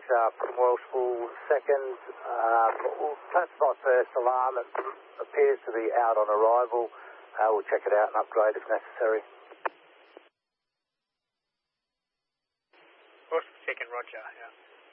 from Welshpool, second. We'll classify first alarm. It appears to be out on arrival. We'll check it out and upgrade if necessary. Welshpool second, roger, yeah.